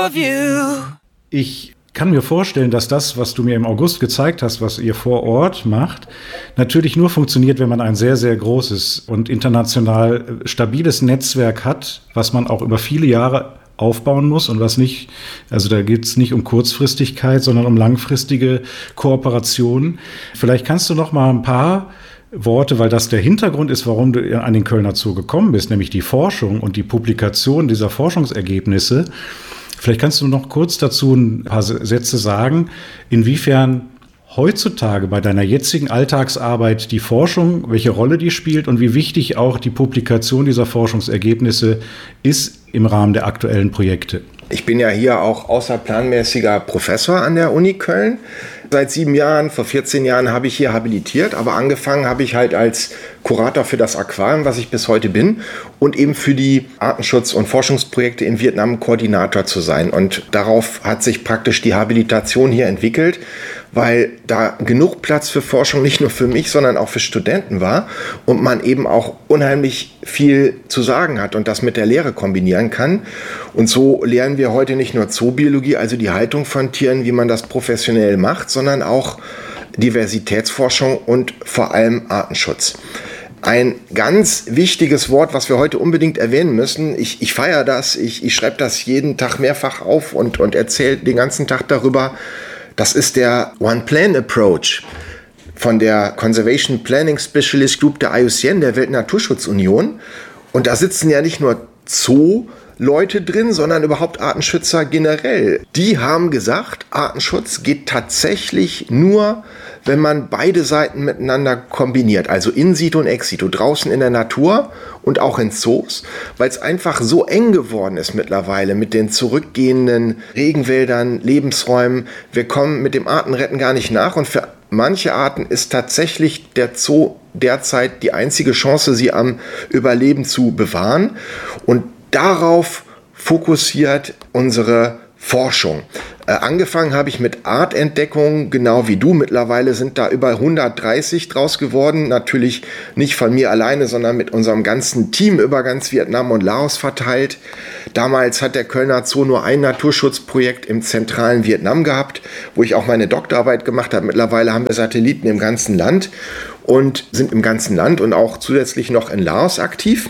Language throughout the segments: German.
Ich kann mir vorstellen, dass das, was du mir im August gezeigt hast, was ihr vor Ort macht, natürlich nur funktioniert, wenn man ein sehr, sehr großes und international stabiles Netzwerk hat, was man auch über viele Jahre aufbauen muss und was nicht, also da geht es nicht um Kurzfristigkeit, sondern um langfristige Kooperation. Vielleicht kannst du noch mal ein paar Worte, weil das der Hintergrund ist, warum du an den Kölner Zoo gekommen bist, nämlich die Forschung und die Publikation dieser Forschungsergebnisse. Vielleicht kannst du noch kurz dazu ein paar Sätze sagen, inwiefern heutzutage bei deiner jetzigen Alltagsarbeit die Forschung, welche Rolle die spielt und wie wichtig auch die Publikation dieser Forschungsergebnisse ist im Rahmen der aktuellen Projekte. Ich bin ja hier auch außerplanmäßiger Professor an der Uni Köln. Seit 7 Jahren, vor 14 Jahren habe ich hier habilitiert, aber angefangen habe ich halt als Kurator für das Aquarium, was ich bis heute bin, und eben für die Artenschutz- und Forschungsprojekte in Vietnam Koordinator zu sein. Und darauf hat sich praktisch die Habilitation hier entwickelt, weil da genug Platz für Forschung nicht nur für mich, sondern auch für Studenten war und man eben auch unheimlich viel zu sagen hat und das mit der Lehre kombinieren kann. Und so lernen wir heute nicht nur Zoobiologie, also die Haltung von Tieren, wie man das professionell macht, sondern auch Diversitätsforschung und vor allem Artenschutz. Ein ganz wichtiges Wort, was wir heute unbedingt erwähnen müssen, ich feiere das, ich schreibe das jeden Tag mehrfach auf und erzähle den ganzen Tag darüber, das ist der One-Plan-Approach von der Conservation Planning Specialist Group der IUCN, der Weltnaturschutzunion. Und da sitzen ja nicht nur Zoo-Leute drin, sondern überhaupt Artenschützer generell. Die haben gesagt, Artenschutz geht tatsächlich nur, wenn man beide Seiten miteinander kombiniert, also in situ und ex situ, draußen in der Natur und auch in Zoos, weil es einfach so eng geworden ist mittlerweile mit den zurückgehenden Regenwäldern, Lebensräumen. Wir kommen mit dem Artenretten gar nicht nach und für manche Arten ist tatsächlich der Zoo derzeit die einzige Chance, sie am Überleben zu bewahren, und darauf fokussiert unsere Forschung. Angefangen habe ich mit Artentdeckung, genau wie du. Mittlerweile sind da über 130 draus geworden. Natürlich nicht von mir alleine, sondern mit unserem ganzen Team über ganz Vietnam und Laos verteilt. Damals hat der Kölner Zoo nur ein Naturschutzprojekt im zentralen Vietnam gehabt, wo ich auch meine Doktorarbeit gemacht habe. Mittlerweile haben wir Satelliten im ganzen Land und sind im ganzen Land und auch zusätzlich noch in Laos aktiv.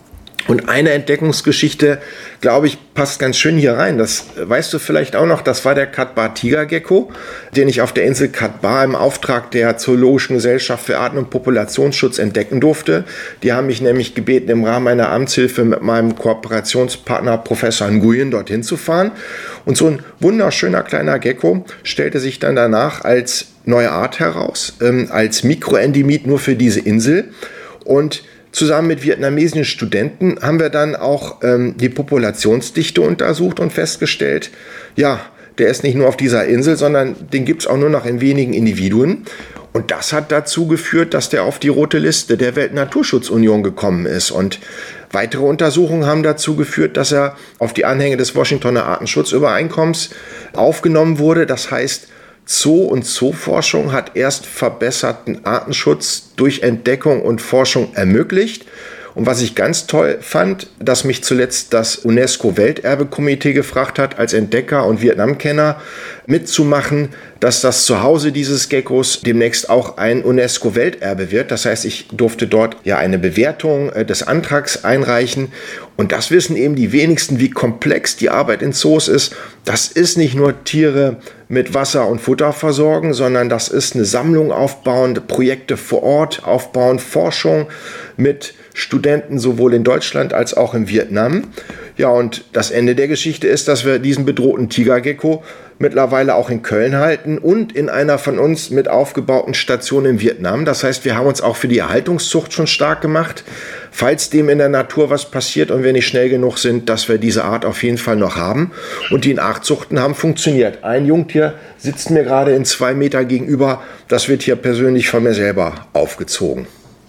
Und eine Entdeckungsgeschichte, glaube ich, passt ganz schön hier rein. Das weißt du vielleicht auch noch, das war der Kattbar-Tigergecko, den ich auf der Insel Kattbar im Auftrag der Zoologischen Gesellschaft für Arten- und Populationsschutz entdecken durfte. Die haben mich nämlich gebeten, im Rahmen meiner Amtshilfe mit meinem Kooperationspartner Professor Nguyen dorthin zu fahren. Und so ein wunderschöner kleiner Gecko stellte sich dann danach als neue Art heraus, als Mikroendemit nur für diese Insel. Und zusammen mit vietnamesischen Studenten haben wir dann auch die Populationsdichte untersucht und festgestellt, ja, der ist nicht nur auf dieser Insel, sondern den gibt es auch nur noch in wenigen Individuen. Und das hat dazu geführt, dass der auf die rote Liste der Weltnaturschutzunion gekommen ist. Und weitere Untersuchungen haben dazu geführt, dass er auf die Anhänge des Washingtoner Artenschutzübereinkommens aufgenommen wurde. Das heißt, Zoo- und Zooforschung hat erst verbesserten Artenschutz durch Entdeckung und Forschung ermöglicht. Und was ich ganz toll fand, dass mich zuletzt das UNESCO-Welterbekomitee gefragt hat, als Entdecker und Vietnamkenner mitzumachen, dass das Zuhause dieses Geckos demnächst auch ein UNESCO-Welterbe wird. Das heißt, ich durfte dort ja eine Bewertung des Antrags einreichen. Und das wissen eben die wenigsten, wie komplex die Arbeit in Zoos ist. Das ist nicht nur Tiere mit Wasser und Futter versorgen, sondern das ist eine Sammlung aufbauen, Projekte vor Ort aufbauen, Forschung mit Studenten sowohl in Deutschland als auch in Vietnam. Ja, und das Ende der Geschichte ist, dass wir diesen bedrohten Tigergecko mittlerweile auch in Köln halten und in einer von uns mit aufgebauten Station in Vietnam. Das heißt, wir haben uns auch für die Erhaltungszucht schon stark gemacht, falls dem in der Natur was passiert und wir nicht schnell genug sind, dass wir diese Art auf jeden Fall noch haben. Und die Nachzuchten haben funktioniert. Ein Jungtier sitzt mir gerade in 2 Meter gegenüber. Das wird hier persönlich von mir selber aufgezogen.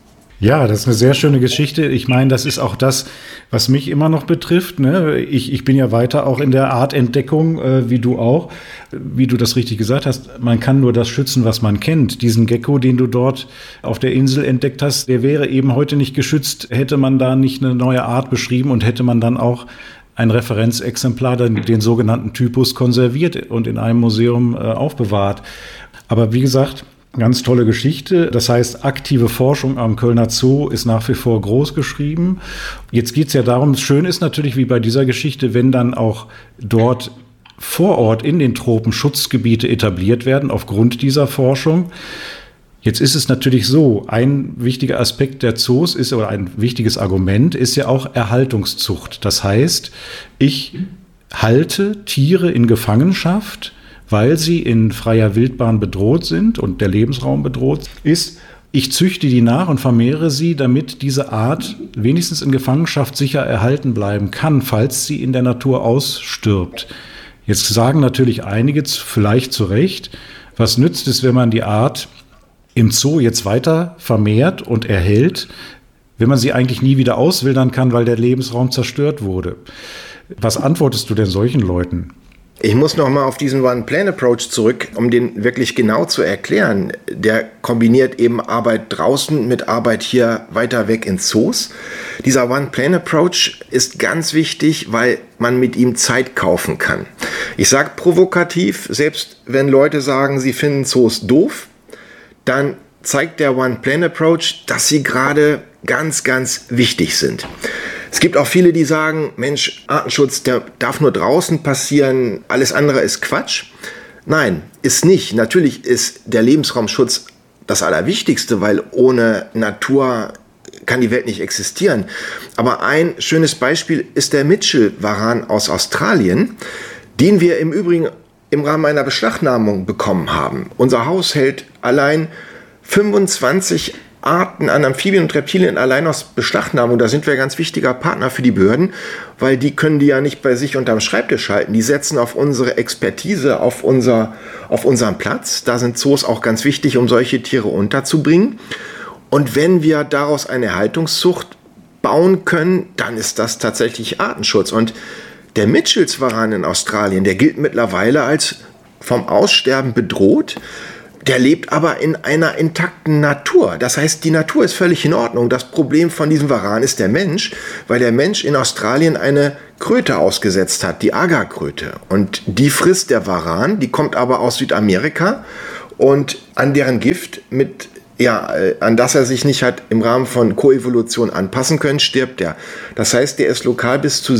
Ja, das ist eine sehr schöne Geschichte. Ich meine, das ist auch das, was mich immer noch betrifft. Ne? Ich bin ja weiter auch in der Artentdeckung, wie du auch. Wie du das richtig gesagt hast, man kann nur das schützen, was man kennt. Diesen Gecko, den du dort auf der Insel entdeckt hast, der wäre eben heute nicht geschützt, hätte man da nicht eine neue Art beschrieben und hätte man dann auch ein Referenzexemplar, den sogenannten Typus, konserviert und in einem Museum aufbewahrt. Aber wie gesagt, ganz tolle Geschichte. Das heißt, aktive Forschung am Kölner Zoo ist nach wie vor groß geschrieben. Jetzt geht es ja darum, schön ist natürlich wie bei dieser Geschichte, wenn dann auch dort vor Ort in den Tropen Schutzgebiete etabliert werden aufgrund dieser Forschung. Jetzt ist es natürlich so, ein wichtiger Aspekt der Zoos ist, oder ein wichtiges Argument ist ja auch Erhaltungszucht. Das heißt, ich halte Tiere in Gefangenschaft, weil sie in freier Wildbahn bedroht sind und der Lebensraum bedroht ist. Ich züchte die nach und vermehre sie, damit diese Art wenigstens in Gefangenschaft sicher erhalten bleiben kann, falls sie in der Natur ausstirbt. Jetzt sagen natürlich einige, vielleicht zu Recht, was nützt es, wenn man die Art im Zoo jetzt weiter vermehrt und erhält, wenn man sie eigentlich nie wieder auswildern kann, weil der Lebensraum zerstört wurde. Was antwortest du denn solchen Leuten? Ich muss noch mal auf diesen One-Plan-Approach zurück, um den wirklich genau zu erklären. Der kombiniert eben Arbeit draußen mit Arbeit hier weiter weg in Zoos. Dieser One-Plan-Approach ist ganz wichtig, weil man mit ihm Zeit kaufen kann. Ich sage provokativ, selbst wenn Leute sagen, sie finden Zoos doof, dann zeigt der One-Plan-Approach, dass sie gerade ganz, ganz wichtig sind. Es gibt auch viele, die sagen, Mensch, Artenschutz, der darf nur draußen passieren, alles andere ist Quatsch. Nein, ist nicht. Natürlich ist der Lebensraumschutz das Allerwichtigste, weil ohne Natur kann die Welt nicht existieren. Aber ein schönes Beispiel ist der Mitchell-Varan aus Australien, den wir im Übrigen im Rahmen einer Beschlagnahmung bekommen haben. Unser Haus hält allein 25 Arten an Amphibien und Reptilien allein aus Beschlagnahmung. Da sind wir ein ganz wichtiger Partner für die Behörden, weil die können die ja nicht bei sich unterm Schreibtisch halten. Die setzen auf unsere Expertise, auf unseren Platz. Da sind Zoos auch ganz wichtig, um solche Tiere unterzubringen. Und wenn wir daraus eine Haltungszucht bauen können, dann ist das tatsächlich Artenschutz. Und der Mitchells-Varan in Australien, der gilt mittlerweile als vom Aussterben bedroht. Der lebt aber in einer intakten Natur. Das heißt, die Natur ist völlig in Ordnung. Das Problem von diesem Varan ist der Mensch, weil der Mensch in Australien eine Kröte ausgesetzt hat, die Agarkröte. Und die frisst der Varan, die kommt aber aus Südamerika und an deren Gift an das er sich nicht hat im Rahmen von Koevolution anpassen können, stirbt er. Das heißt, der ist lokal bis zu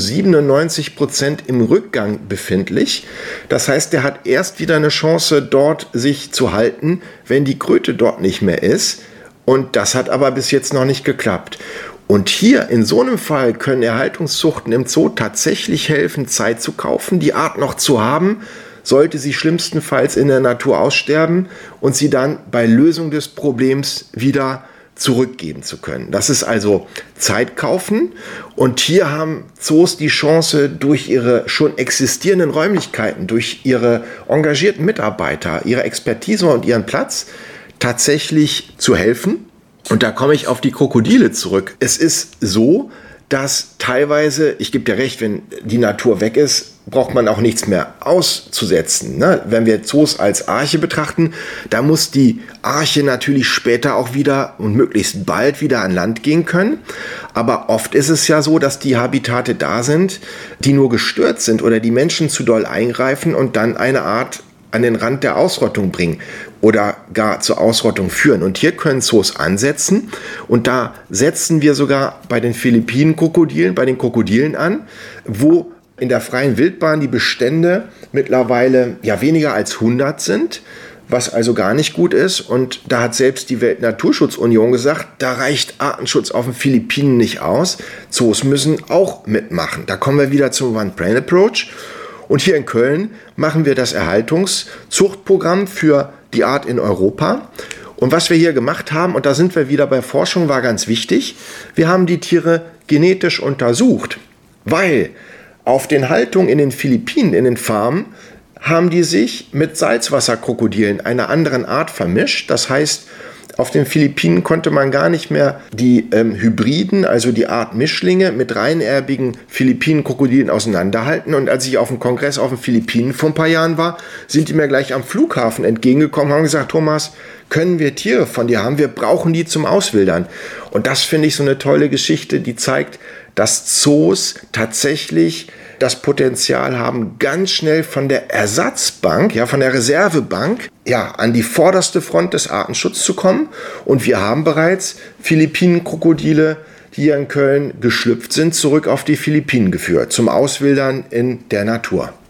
97% im Rückgang befindlich. Das heißt, der hat erst wieder eine Chance, dort sich zu halten, wenn die Kröte dort nicht mehr ist. Und das hat aber bis jetzt noch nicht geklappt. Und hier in so einem Fall können Erhaltungszuchten im Zoo tatsächlich helfen, Zeit zu kaufen, die Art noch zu haben, sollte sie schlimmstenfalls in der Natur aussterben und sie dann bei Lösung des Problems wieder zurückgeben zu können. Das ist also Zeit kaufen und hier haben Zoos die Chance, durch ihre schon existierenden Räumlichkeiten, durch ihre engagierten Mitarbeiter, ihre Expertise und ihren Platz tatsächlich zu helfen. Und da komme ich auf die Krokodile zurück. Es ist so, dass teilweise, ich gebe dir recht, wenn die Natur weg ist, braucht man auch nichts mehr auszusetzen. Ne? Wenn wir Zoos als Arche betrachten, da muss die Arche natürlich später auch wieder und möglichst bald wieder an Land gehen können. Aber oft ist es ja so, dass die Habitate da sind, die nur gestört sind oder die Menschen zu doll eingreifen und dann eine Art an den Rand der Ausrottung bringen oder gar zur Ausrottung führen. Und hier können Zoos ansetzen und da setzen wir sogar bei den Philippinen-Krokodilen, bei den Krokodilen an, wo in der freien Wildbahn die Bestände mittlerweile weniger als 100 sind, was also gar nicht gut ist. Und da hat selbst die Weltnaturschutzunion gesagt, da reicht Artenschutz auf den Philippinen nicht aus. Zoos müssen auch mitmachen. Da kommen wir wieder zum One-Plan-Approach. Und hier in Köln machen wir das Erhaltungszuchtprogramm für die Art in Europa. Und was wir hier gemacht haben, und da sind wir wieder bei Forschung, war ganz wichtig, wir haben die Tiere genetisch untersucht, weil auf den Haltungen in den Philippinen, in den Farmen, haben die sich mit Salzwasserkrokodilen einer anderen Art vermischt. Das heißt, auf den Philippinen konnte man gar nicht mehr die Hybriden, also die Art Mischlinge, mit reinerbigen Philippinen-Krokodilen auseinanderhalten. Und als ich auf dem Kongress auf den Philippinen vor ein paar Jahren war, sind die mir gleich am Flughafen entgegengekommen und haben gesagt, Thomas, können wir Tiere von dir haben? Wir brauchen die zum Auswildern. Und das finde ich so eine tolle Geschichte, die zeigt, dass Zoos tatsächlich das Potenzial haben, ganz schnell von der Ersatzbank, von der Reservebank, an die vorderste Front des Artenschutzes zu kommen. Und wir haben bereits Philippinenkrokodile, die hier in Köln geschlüpft sind, zurück auf die Philippinen geführt, zum Auswildern in der Natur.